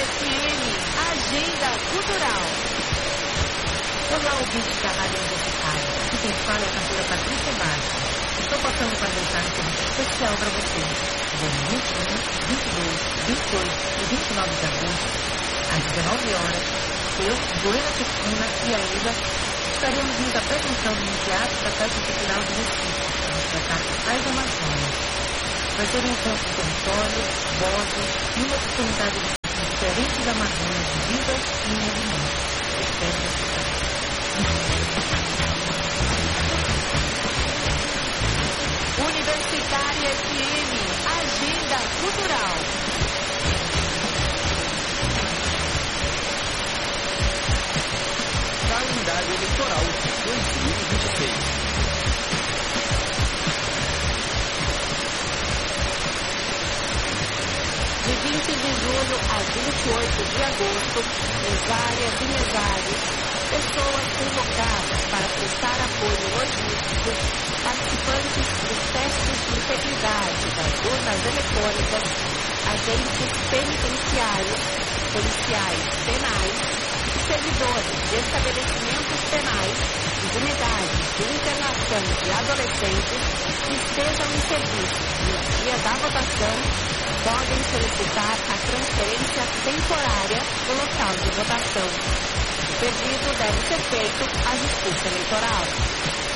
FM, Agenda Cultural. Olá, ouvintes da Rádio Universitária. Aqui quem fala é a cantora Patrícia Bastos. Estou passando para deixar um convite especial para vocês. Dia 21, 22, 28 e 29 de agosto, às 19 horas, eu, Joana Cristina e a Ida estaremos nos apresentando no Teatro da Festa Cultural do Recife, no espetáculo As Amazonas. Vai ter um encontro de território, vozes e uma oportunidade de conhecer diferentes Amazonas de vida e movimento. Espero vocês. Universitária FM, Agenda Cultural. Calendário Eleitoral 2026. De 20 de julho a 28 de agosto, mesárias e mesários, pessoas convocadas para prestar apoio logístico, participantes dos testes de integridade das urnas eletrônicas, agentes penitenciários, policiais penais e servidores de estabelecimentos penais e de unidades de internação de adolescentes que estejam em serviço no dia da votação podem solicitar a transferência temporária do local de votação. O pedido deve ser feito à Justiça Eleitoral.